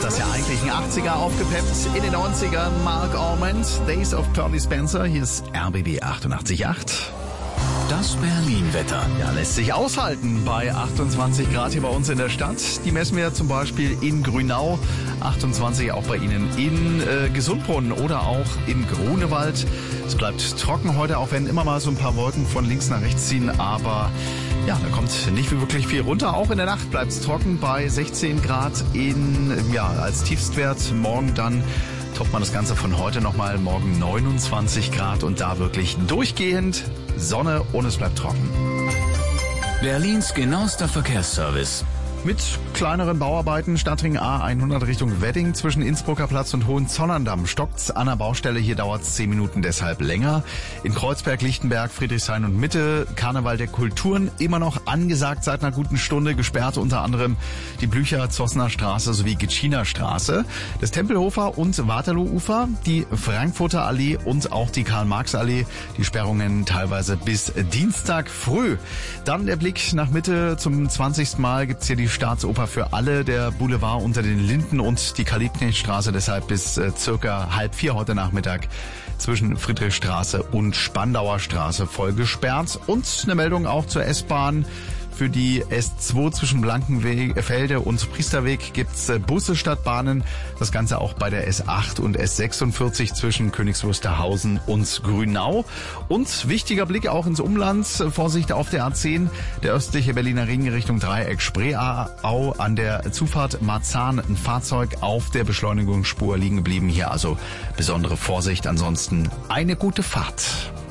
das ja eigentlich ein 80er aufgepeppt. In den 90ern Mark Almond, Days of Pearly Spencer. Hier ist RBB 88.8. Das Berlin-Wetter. Ja, lässt sich aushalten bei 28 Grad hier bei uns in der Stadt. Die messen wir zum Beispiel in Grünau, 28 auch bei Ihnen in Gesundbrunnen oder auch in Grunewald. Es bleibt trocken heute, auch wenn immer mal so ein paar Wolken von links nach rechts ziehen, aber ja, da kommt nicht wirklich viel runter. Auch in der Nacht bleibt es trocken bei 16 Grad als Tiefstwert. Morgen dann toppt man das Ganze von heute nochmal, morgen 29 Grad und da wirklich durchgehend Sonne und es bleibt trocken. Berlins genauester Verkehrsservice. Mit kleineren Bauarbeiten, Stadtring A100 Richtung Wedding zwischen Innsbrucker Platz und Hohenzollern-Damm stockt's an der Baustelle. Hier dauert's 10 Minuten deshalb länger. In Kreuzberg, Lichtenberg, Friedrichshain und Mitte Karneval der Kulturen immer noch angesagt seit einer guten Stunde. Gesperrt unter anderem die Blücher-Zossener Straße sowie Gitschiner Straße. Das Tempelhofer und Waterloo-Ufer, die Frankfurter Allee und auch die Karl-Marx-Allee. Die Sperrungen teilweise bis Dienstag früh. Dann der Blick nach Mitte. Zum 20. Mal gibt's hier die Staatsoper für alle, der Boulevard unter den Linden und die Karl-Liebknecht-Straße deshalb bis circa 3:30 heute Nachmittag zwischen Friedrichstraße und Spandauer Straße voll gesperrt. Und eine Meldung auch zur S-Bahn. Für die S2 zwischen Blankenfelde und Priesterweg gibt's Busse statt Bahnen. Das Ganze auch bei der S8 und S46 zwischen Königs Wusterhausen und Grünau. Und wichtiger Blick auch ins Umland. Vorsicht auf der A10, der östliche Berliner Ring Richtung Dreieck Spreeau. An der Zufahrt Marzahn ein Fahrzeug auf der Beschleunigungsspur liegen geblieben. Hier also besondere Vorsicht. Ansonsten eine gute Fahrt.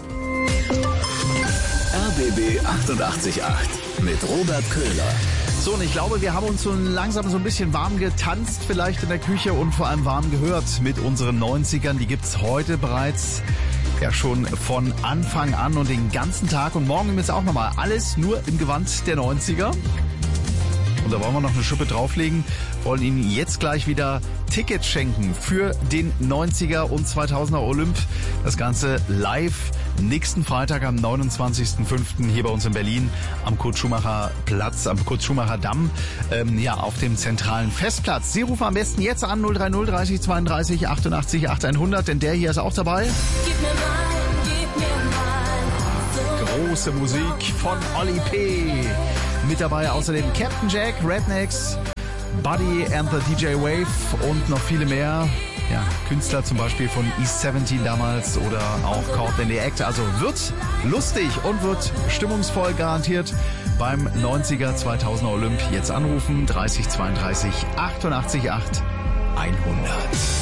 RBB 88.8 mit Robert Köhler. So, und ich glaube, wir haben uns so langsam so ein bisschen warm getanzt, vielleicht in der Küche und vor allem warm gehört mit unseren 90ern. Die gibt's heute bereits ja schon von Anfang an und den ganzen Tag. Und morgen ist auch nochmal alles nur im Gewand der 90er. Und da wollen wir noch eine Schippe drauflegen, wollen Ihnen jetzt gleich wieder Tickets schenken für den 90er und 2000er Olymp. Das Ganze live nächsten Freitag am 29.05. hier bei uns in Berlin am Kurt-Schumacher-Platz, am Kurt-Schumacher-Damm, auf dem zentralen Festplatz. Sie rufen am besten jetzt an 030 30 32 88 8100, denn der hier ist auch dabei. Große Musik von Oli P. Mit dabei außerdem Captain Jack, Rednecks, Buddy and the DJ Wave und noch viele mehr. Ja, Künstler zum Beispiel von East 17 damals oder auch Caught in the Act. Also wird lustig und wird stimmungsvoll garantiert beim 90er 2000er Olymp. Jetzt anrufen 30 32 88 8 100.